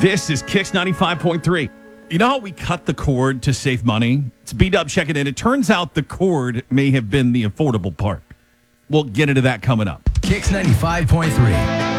This is Kicks 95.3. You know how we cut the cord to save money? It's B-Dub checking in. It turns out the cord may have been the affordable part. We'll get into that coming up. Kicks 95.3.